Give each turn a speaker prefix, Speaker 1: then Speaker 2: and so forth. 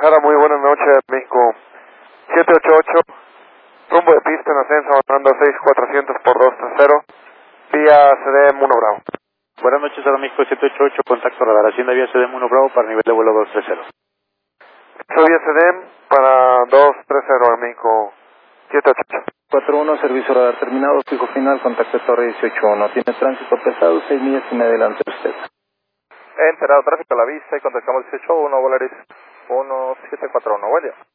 Speaker 1: Guadalajara, muy buenas noches, México 788, rumbo de pista en ascenso, andando 6400 por 230, vía CDM 1 Bravo.
Speaker 2: Buenas noches, Aeroméxico 788, contacto radar, Hacienda vía CDM 1 Bravo para nivel de vuelo 230.
Speaker 1: Soy vía CDM para 230, México 788.
Speaker 3: 41, servicio radar terminado, fijo final, contacto torre 181. Tiene tránsito pesado, 6 millas y media delante de usted.
Speaker 1: He enterado tráfico a la vista y contactamos 181, Volaris 1741, buen día.